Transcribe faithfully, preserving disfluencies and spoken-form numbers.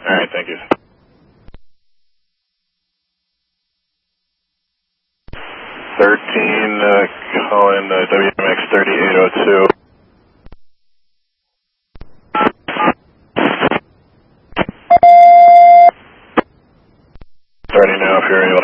All right, thank you. thirteen, uh, calling uh, W M X thirty-eight oh two. Starting now if you're ready.